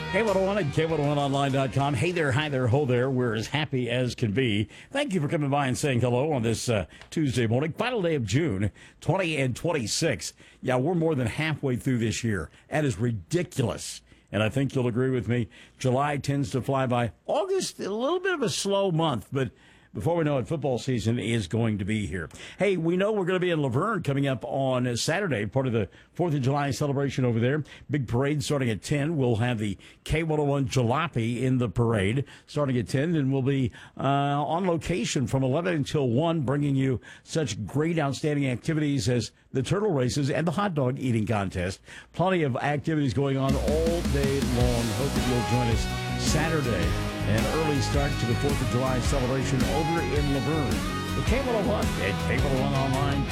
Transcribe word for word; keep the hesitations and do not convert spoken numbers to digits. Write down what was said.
K one oh one and K one oh one online dot com. Hey there, hi there, ho there. We're as happy as can be. Thank you for coming by and saying hello on this uh, Tuesday morning, final day of June, twenty and twenty-six. Yeah, we're more than halfway through this year. That is ridiculous. And I think you'll agree with me. July tends to fly by. August, a little bit of a slow month, but before we know it, football season is going to be here. Hey, we know we're going to be in Laverne coming up on Saturday, part of the fourth of July celebration over there. Big parade starting at ten. We'll have the K one oh one Jalopy in the parade starting at ten, and we'll be uh, on location from eleven until one, bringing you such great, outstanding activities as the turtle races and the hot dog eating contest. Plenty of activities going on all day long. Hope that you'll join us Saturday. An early start to the fourth of July celebration over in Laverne. The K one oh one at K one oh one Online.